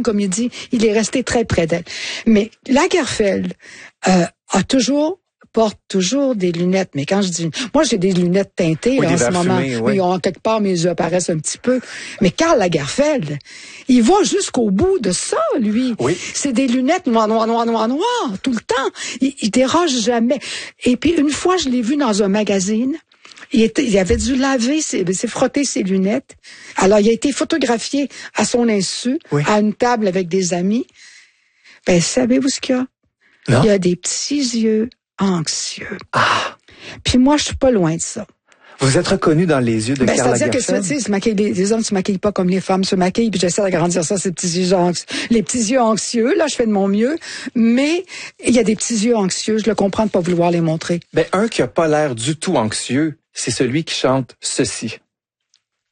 homme, comme il dit, il est resté très près d'elle. Mais Lagerfeld porte toujours des lunettes. Mais quand je dis... Moi, j'ai des lunettes teintées oui, là, en ce moment. Oui, en quelque part, mes yeux apparaissent un petit peu. Mais Karl Lagerfeld, il va jusqu'au bout de ça, lui. Oui. C'est des lunettes noires, tout le temps. Il déroge jamais. Et puis, une fois, je l'ai vu dans un magazine. Il avait dû frotter ses lunettes. Alors, il a été photographié à son insu, à une table avec des amis. Ben, savez-vous ce qu'il y a? Non. Il y a des petits yeux anxieux. Ah. Puis moi, je suis pas loin de ça. Vous êtes reconnu dans les yeux de Karl Lagerfeld? C'est-à-dire que les hommes se maquillent pas comme les femmes se maquillent, puis j'essaie d'agrandir ça, ces petits yeux anxieux. Les petits yeux anxieux, là, je fais de mon mieux, mais il y a des petits yeux anxieux, je le comprends de pas vouloir les montrer. Ben, un qui a pas l'air du tout anxieux, c'est celui qui chante ceci.